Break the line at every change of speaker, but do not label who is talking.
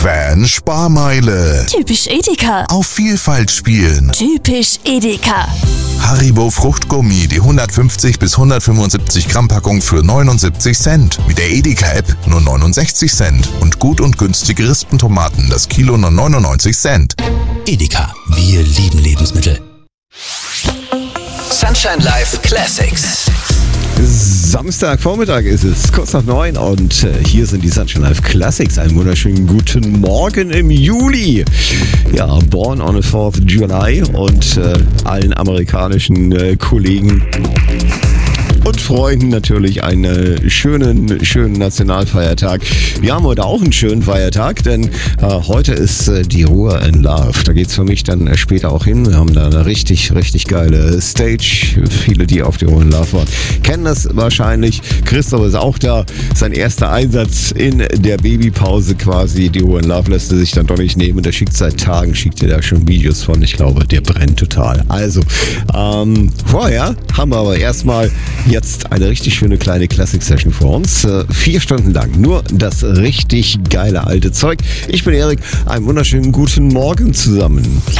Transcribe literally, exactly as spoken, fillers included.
Fan-Sparmeile.
Typisch Edeka.
Auf Vielfalt spielen.
Typisch Edeka.
Haribo Fruchtgummi, die hundertfünfzig bis hundertfünfundsiebzig Gramm Packung für neunundsiebzig Cent. Mit der Edeka-App nur neunundsechzig Cent. Und gut und günstige Rispentomaten, das Kilo nur neunundneunzig Cent.
Edeka, wir lieben Lebensmittel. Sunshine Live Classics.
Samstagvormittag ist es, kurz nach neun, und äh, hier sind die Sunshine Live Classics. Einen wunderschönen guten Morgen im Juli. Ja, Born on the fourth of July und äh, allen amerikanischen äh, Kollegen und Freunden natürlich einen schönen, schönen Nationalfeiertag. Wir haben heute auch einen schönen Feiertag, denn äh, heute ist äh, die Ruhr in Love. Da geht's für mich dann äh, später auch hin. Wir haben da eine richtig, richtig geile Stage. Viele, die auf die Ruhr in Love waren, kennen das wahrscheinlich. Christoph ist auch da. Sein erster Einsatz in der Babypause quasi. Die Ruhr in Love lässt er sich dann doch nicht nehmen. Der schickt seit Tagen, schickt er da schon Videos von. Ich glaube, der brennt total. Also, ähm, vorher haben wir aber erstmal jetzt eine richtig schöne kleine Classic-Session vor uns. Äh, vier Stunden lang nur das richtig geile alte Zeug. Ich bin Erik. Einen wunderschönen guten Morgen zusammen.